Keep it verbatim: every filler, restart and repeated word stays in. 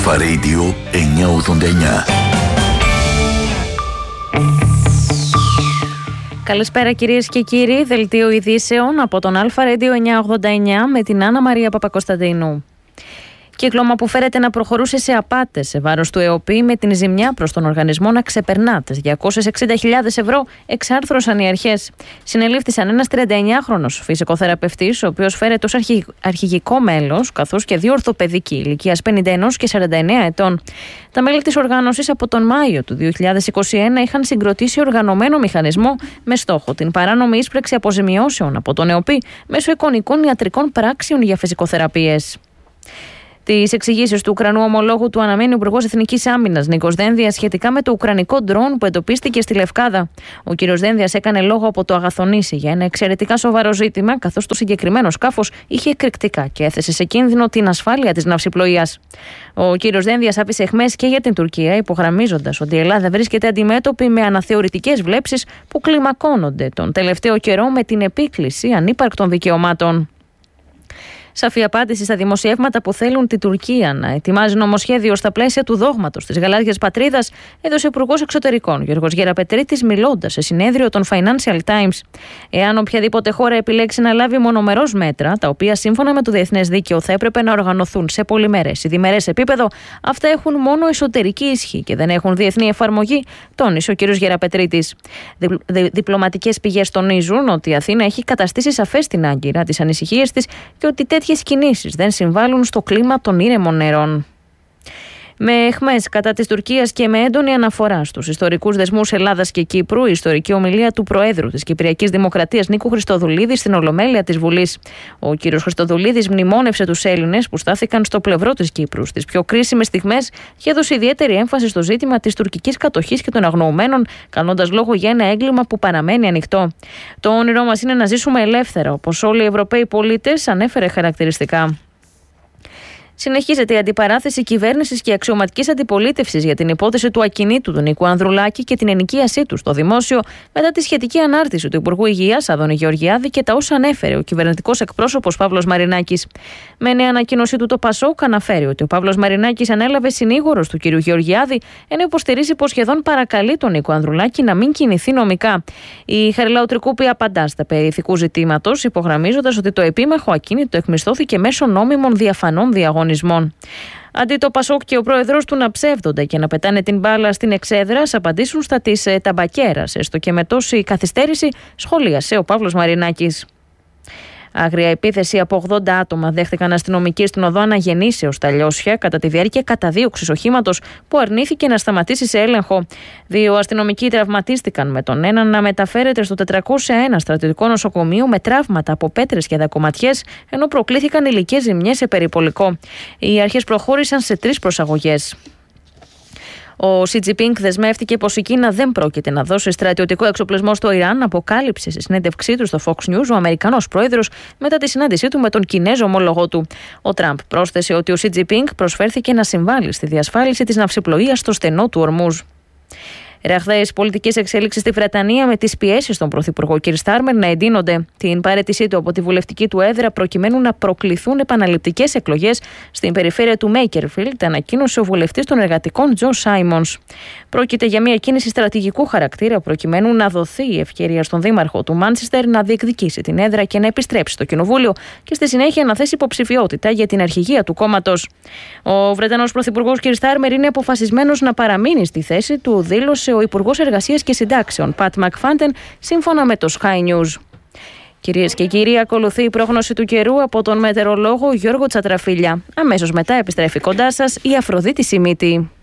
Αλφα Radio εννιακόσια ογδόντα εννιά. Καλησπέρα κυρίες και κύριοι, δελτίο ειδήσεων από τον Αλφα Radio εννιακόσια ογδόντα εννιά με την Άννα Μαρία Παπακοσταντίνου. Κύκλωμα που φέρεται να προχωρούσε σε απάτες σε βάρος του ΕΟΠΗ, με την ζημιά προς τον οργανισμό να ξεπερνά τις διακόσιες εξήντα χιλιάδες ευρώ, εξάρθρωσαν οι αρχές. Συνελήφθησαν ένας τριανταεννιάχρονος φυσικοθεραπευτής, ο οποίος φέρεται ως αρχι... αρχηγικό μέλος, καθώς και δύο ορθοπαιδικοί ηλικίας πενήντα ένα και σαράντα εννέα ετών. Τα μέλη της οργάνωσης από τον Μάιο του δύο χιλιάδες είκοσι ένα είχαν συγκροτήσει οργανωμένο μηχανισμό με στόχο την παράνομη ίσπραξη αποζημιώσεων από τον ΕΟΠΗ μέσω εικονικών ιατρικών πράξεων για φυσικοθεραπείες. Τις εξηγήσεις του Ουκρανού ομολόγου του αναμένει ο Υπουργός Εθνικής Άμυνας Νίκος Δένδιας σχετικά με το ουκρανικό ντρόουν που εντοπίστηκε στη Λευκάδα. Ο κ. Δένδιας έκανε λόγο από το Αγαθονήσι για ένα εξαιρετικά σοβαρό ζήτημα, καθώς το συγκεκριμένο σκάφος είχε εκρηκτικά και έθεσε σε κίνδυνο την ασφάλεια της ναυσιπλοείας. Ο κ. Δένδιας άφησε αιχμές και για την Τουρκία, υπογραμμίζοντας ότι η Ελλάδα βρίσκεται αντιμέτωπη με αναθεωρητικές βλέψεις που κλιμακώνονται τον τελευταίο καιρό με την επίκληση ανύπαρκτων δικαιωμάτων. Σαφή απάντηση στα δημοσιεύματα που θέλουν την Τουρκία να ετοιμάζει νομοσχέδιο στα πλαίσια του δόγματος της γαλάζιας πατρίδας, έδωσε ο Υπουργός Εξωτερικών Γιώργος Γεραπετρίτης, μιλώντας σε συνέδριο των Financial Times. Εάν οποιαδήποτε χώρα επιλέξει να λάβει μονομερώς μέτρα, τα οποία σύμφωνα με το διεθνές δίκαιο θα έπρεπε να οργανωθούν σε πολυμερές ή διμερές επίπεδο, αυτά έχουν μόνο εσωτερική ισχύ και δεν έχουν διεθνή εφαρμογή, τόνισε ο κ. Γεραπετρίτης. Δι- δι- διπλωματικές πηγές τονίζουν ότι η Αθήνα έχει καταστήσει σαφές στην Άγκυρα τις ανησυχίες της και ότι τέτοιες κινήσεις δεν συμβάλλουν στο κλίμα των ήρεμων νερών. Με αιχμές κατά της Τουρκίας και με έντονη αναφορά στους ιστορικούς δεσμούς Ελλάδας και Κύπρου, η ιστορική ομιλία του Προέδρου της Κυπριακής Δημοκρατίας Νίκου Χριστοδουλίδη στην Ολομέλεια της Βουλής. Ο κ. Χριστοδουλίδης μνημόνευσε τους Έλληνες που στάθηκαν στο πλευρό της Κύπρου στις πιο κρίσιμες στιγμές και έδωσε ιδιαίτερη έμφαση στο ζήτημα της τουρκικής κατοχής και των αγνοωμένων, κάνοντας λόγο για ένα έγκλημα που παραμένει ανοιχτό. Το όνειρό μας είναι να ζήσουμε ελεύθερα, όπως όλοι οι Ευρωπαίοι πολίτες, ανέφερε χαρακτηριστικά. Συνεχίζεται η αντιπαράθεση κυβέρνησης και αξιωματικής αντιπολίτευσης για την υπόθεση του ακινήτου του Νίκου Ανδρουλάκη και την ενοικίασή του στο δημόσιο, μετά τη σχετική ανάρτηση του Υπουργού Υγείας Άδωνη Γεωργιάδη και τα όσα ανέφερε ο κυβερνητικός εκπρόσωπος Παύλος Μαρινάκης. Με νέα ανακοίνωσή του, το Πασόκ αναφέρει ότι ο Παύλος Μαρινάκης ανέλαβε συνήγορος του κ. Γεωργιάδη, ενώ υποστηρίζει πως σχεδόν παρακαλεί τον Νίκο Ανδρουλάκη να μην κινηθεί νομικά. Η Χαριλάου Τρικούπη απαντά στα περί ηθικού ζητήματος, υπογραμμίζοντας ότι το επίμαχο ακίνητο εκμισθώθηκε μέσω νόμιμων διαφανών διαγωνισμών. Αντί το Πασόκ και ο πρόεδρος του να ψεύδονται και να πετάνε την μπάλα στην εξέδρα, ας απαντήσουν στα της ε, ταμπακέρας, έστω και με τόση καθυστέρηση, σχολίασε ο Παύλος Μαρινάκης. Άγρια επίθεση από ογδόντα άτομα δέχτηκαν αστυνομικοί στην οδό Αναγεννήσεως στα Λιώσια κατά τη διάρκεια καταδίωξης οχήματος που αρνήθηκε να σταματήσει σε έλεγχο. Δύο αστυνομικοί τραυματίστηκαν, με τον έναν να μεταφέρεται στο τετρακόσια ένα στρατιωτικό νοσοκομείο με τραύματα από πέτρες και δακωματιές, ενώ προκλήθηκαν υλικές ζημιές σε περιπολικό. Οι αρχές προχώρησαν σε τρεις προσαγωγές. Ο Σι Τζινπίνγκ δεσμεύτηκε πως η Κίνα δεν πρόκειται να δώσει στρατιωτικό εξοπλισμό στο Ιράν, αποκάλυψε σε συνέντευξή του στο Fox News ο Αμερικανός πρόεδρος μετά τη συνάντησή του με τον Κινέζο ομόλογό του. Ο Τραμπ πρόσθεσε ότι ο Σι Τζινπίνγκ προσφέρθηκε να συμβάλλει στη διασφάλιση της ναυσιπλοείας στο στενό του Ορμούζ. Ραχδαίες πολιτικές εξέλιξεις στη Βρετανία, με τις πιέσεις στον Πρωθυπουργό κ. Στάρμερ να εντείνονται. Την παραίτησή του από τη βουλευτική του έδρα προκειμένου να προκληθούν επαναληπτικές εκλογές στην περιφέρεια του Μέικερφιλντ, ανακοίνωσε ο βουλευτής των εργατικών Τζο Σάιμονς. Πρόκειται για μια κίνηση στρατηγικού χαρακτήρα, προκειμένου να δοθεί η ευκαιρία στον δήμαρχο του Μάντσεστερ να διεκδικήσει την έδρα και να επιστρέψει στο κοινοβούλιο και στη συνέχεια να θέσει υποψηφιότητα για την αρχηγία του κόμματος. Ο Βρετανός Πρωθυπουργός κ. Στάρμερ είναι αποφασισμένος να παραμείνει στη θέση του, δήλωσε ο Υπουργός Εργασίας και Συντάξεων Πατ Μακφάντεν, σύμφωνα με το Sky News. Κυρίες και κύριοι, ακολουθεί η πρόγνωση του καιρού από τον μετεωρολόγο Γιώργο Τσατραφίλια. Αμέσως μετά επιστρέφει κοντά σας η Αφροδίτη Σιμίτη.